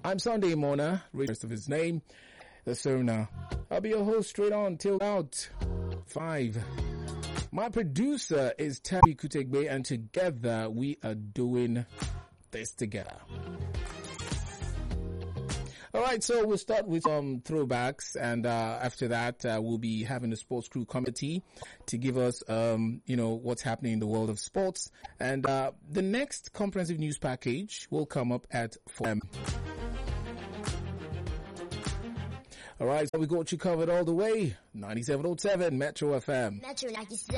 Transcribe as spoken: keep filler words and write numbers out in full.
I'm Sunday Mona, rest of his name, the Sona. I'll be your host straight on till out five. My producer is Tabi Kutegbe, and together we are doing this together. All right, so we'll start with some throwbacks, and uh, after that, uh, we'll be having the sports crew committee to give us, um, you know, what's happening in the world of sports. And uh, the next comprehensive news package will come up at four p.m. All right, so we got you covered all the way. ninety-seven point seven Metro F M. Metro ninety-seven.